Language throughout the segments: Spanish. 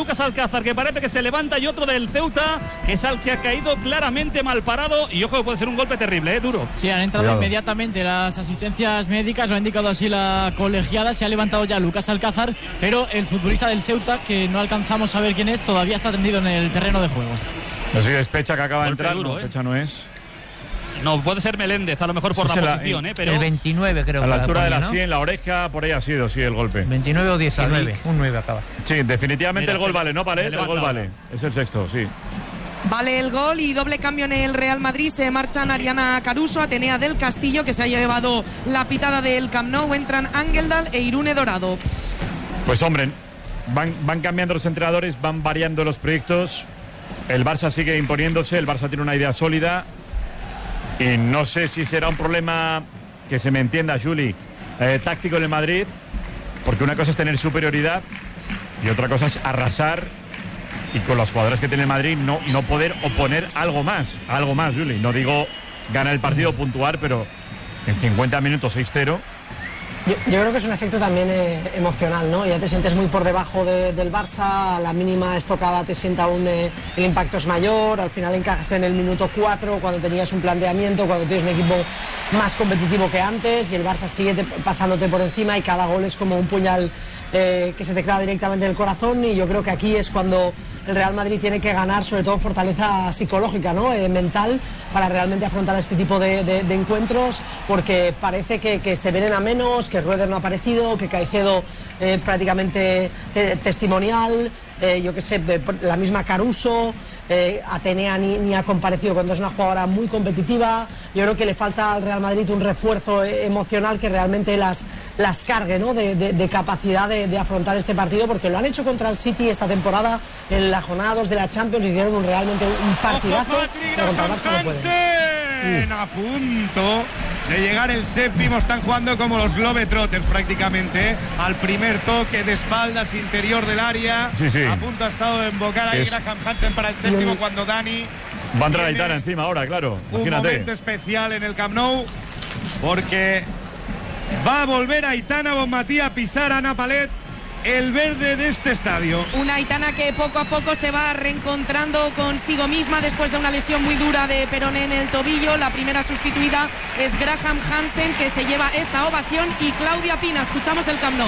Lucas Alcázar, que parece que se levanta, y otro del Ceuta, que es al que ha caído claramente mal parado, y ojo que puede ser un golpe terrible, duro. Sí, han entrado inmediatamente las asistencias médicas, lo ha indicado así la colegiada. Se ha levantado ya Lucas Alcázar, pero el futbolista del Ceuta, que no alcanzamos a ver quién es, todavía está tendido en el terreno de juego. No sé si es Pecha que acaba de entrar, duro, Pecha no es. No, puede ser Meléndez, a lo mejor por la posición, pero... El 29 creo. A la altura de la ¿no? 100, en la oreja, por ahí ha sido, sí, el golpe. 29 o 19, un 9 acaba. Sí, definitivamente. Mira, el gol vale, ¿no, Palet? El gol vale. Es el sexto, sí. Vale el gol y doble cambio en el Real Madrid. Se marchan Ariana Caruso, Atenea del Castillo, que se ha llevado la pitada del Camp Nou. Entran Angeldal e Irune Dorado. Pues hombre, van cambiando los entrenadores, van variando los proyectos. El Barça sigue imponiéndose, el Barça tiene una idea sólida. Y no sé si será un problema, que se me entienda, Juli, táctico en el Madrid, porque una cosa es tener superioridad y otra cosa es arrasar, y con los jugadores que tiene el Madrid no poder oponer algo más, Juli. No digo ganar el partido o puntuar, pero en 50 minutos 6-0. Yo creo que es un efecto también emocional, ¿no? Ya te sientes muy por debajo del Barça, a la mínima estocada te sienta aún el impacto es mayor, al final encajas en el minuto 4 cuando tenías un planteamiento, cuando tienes un equipo más competitivo que antes, y el Barça sigue pasándote por encima, y cada gol es como un puñal que se te clava directamente en el corazón. Y yo creo que aquí es cuando el Real Madrid tiene que ganar, sobre todo fortaleza psicológica, ¿no? Mental, para realmente afrontar este tipo de encuentros, porque parece que se vienen a menos, que Rueder no ha aparecido, que Caicedo prácticamente testimonial, yo que sé, la misma Caruso, Atenea ni ha comparecido cuando es una jugadora muy competitiva. Yo creo que le falta al Real Madrid un refuerzo emocional que realmente las cargue, ¿no? de capacidad de afrontar este partido, porque lo han hecho contra el City esta temporada en la jornada 2 de la Champions, hicieron realmente un partidazo, pero contra el Barça no pueden. A punto de llegar el séptimo, están jugando como los Globetrotters prácticamente, al primer toque de espaldas interior del área. Sí. A punto ha estado de embocar ahí Graham Hansen para el séptimo, cuando Dani va a entrar Aitana encima ahora, claro. Imagínate. Un momento especial en el Camp Nou, porque va a volver Aitana Bonmatí a pisar a Ana Palet el verde de este estadio. Una Aitana que poco a poco se va reencontrando consigo misma después de una lesión muy dura de peroné en el tobillo. La primera sustituida es Graham Hansen, que se lleva esta ovación, y Claudia Pina. Escuchamos el Camp Nou.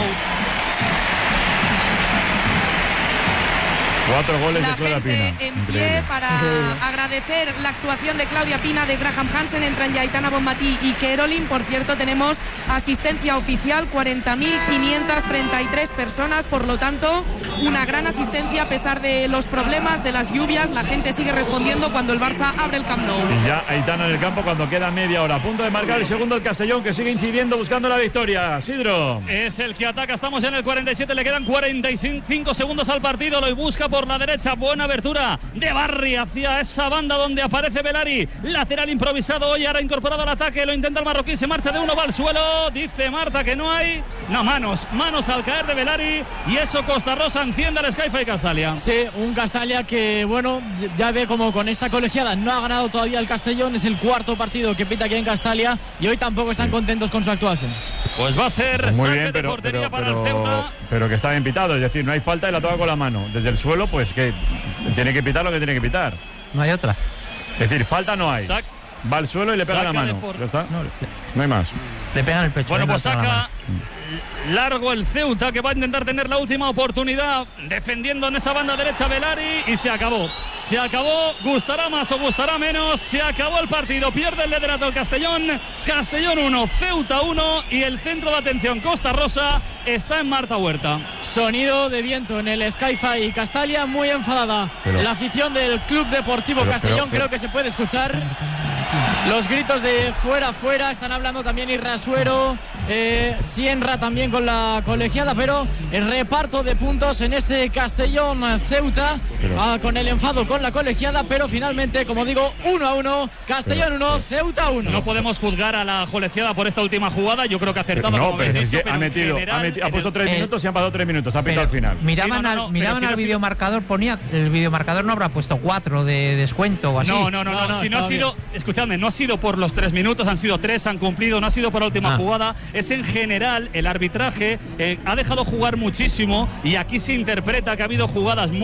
4 goles la de Claudia gente Pina. En pie para agradecer la actuación de Claudia Pina, de Graham Hansen. Entran ya Aitana Bonmatí y Kerolin. Por cierto, tenemos asistencia oficial, 40.533 personas, por lo tanto una gran asistencia a pesar de los problemas, de las lluvias. La gente sigue respondiendo cuando el Barça abre el Camp Nou. Y ya Aitana en el campo cuando queda media hora, a punto de marcar el segundo el Castellón, que sigue incidiendo buscando la victoria. Sidro es el que ataca, estamos en el 47, le quedan 45 segundos al partido, lo busca por la derecha, buena abertura de Barry hacia esa banda donde aparece Belari, lateral improvisado hoy, ahora incorporado al ataque, lo intenta el marroquí, se marcha de uno, va al suelo, dice Marta que no hay, manos al caer de Belari, y eso Costa Rosa enciende al Sky-Fi Castalia. Sí, un Castalia que, bueno, ya ve como con esta colegiada no ha ganado todavía el Castellón, es el cuarto partido que pita aquí en Castalia, y hoy tampoco están contentos con su actuación. Pues va a ser muy saque bien, de portería para el Ceuta. Pero que está bien pitado, es decir, no hay falta y la toca con la mano. Desde el suelo, pues que tiene que pitar lo que tiene que pitar. No hay otra. Es decir, falta no hay. Va al suelo y le pega la mano. ¿Ya está? No hay más. Le pegan el pecho. Bueno, pues saca largo el Ceuta, que va a intentar tener la última oportunidad defendiendo en esa banda derecha Belari, y se acabó. Se acabó, gustará más o gustará menos, se acabó el partido, pierde el liderato el Castellón 1, Ceuta 1, y el centro de atención Costa Rosa está en Marta Huerta. Sonido de viento en el Sky-Fi Castalia, muy enfadada la afición del Club Deportivo Castellón, creo que se puede escuchar los gritos de fuera, están hablando también Irrasuero, Sienra también con la colegiada, pero el reparto de puntos en este Castellón Ceuta, con el enfado con la colegiada, pero finalmente, como digo, 1-1, Castellón 1, Ceuta 1. No podemos juzgar a la colegiada por esta última jugada, yo creo que ha acertado. No, pero es que ha puesto 3 minutos y han pasado 3 minutos, ha pitado al final. Miraban al videomarcador, ponía, el videomarcador no habrá puesto 4 de descuento o así. No, si no ha sido, escuchadme, no ha sido por los 3 minutos, han sido 3, han cumplido, no ha sido por la última jugada, es en general el arbitraje, ha dejado jugar muchísimo, y aquí se interpreta que ha habido jugadas muy